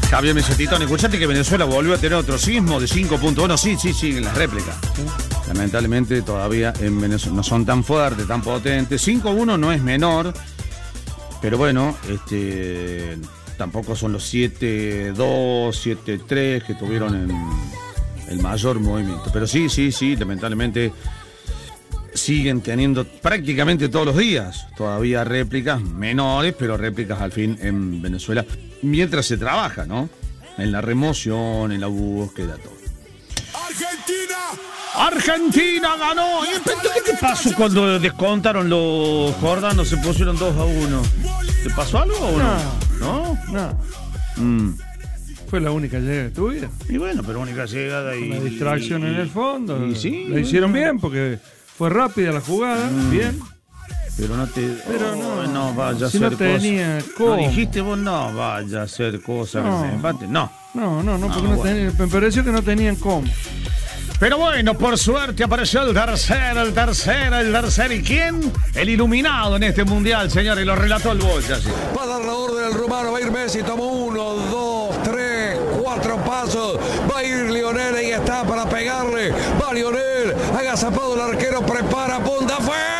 Javier Mesetitón, escuchate que Venezuela volvió a tener otro sismo de 5.1. Sí, en las réplicas. ¿Sí? Lamentablemente todavía en Venezuela no son tan fuertes, tan potentes. 5.1 no es menor, pero bueno, tampoco son los 7.2, 7.3 que tuvieron en el mayor movimiento. Pero sí, lamentablemente siguen teniendo prácticamente todos los días todavía réplicas menores, pero réplicas al fin en Venezuela, mientras se trabaja, ¿no? En la remoción, en la búsqueda, todo. Argentina ganó. ¿Qué te pasó cuando descontaron los jordanos? Se pusieron 2-1. ¿Te pasó algo o no? No. Fue la única llegada tuya. Y bueno, pero única llegada y... Una distracción en el fondo. Y sí, la hicieron bien porque fue rápida la jugada, bien. Pero no vaya a si ser no tenía cosa. cómo. No dijiste vos, no vaya a ser cosa No. que se empate. No, porque no tenía, me pareció que no tenían cómo. Pero bueno, por suerte apareció el tercero. ¿Y quién? El iluminado en este mundial, señores. Lo relató el Bocha. Sí. Va a dar la orden el rumano, va a ir Messi, tomó 1, 2, 3, 4 pasos. Va a ir Lionel, ahí está para pegarle. Va Lionel, agazapado el arquero, prepara, punta, fue.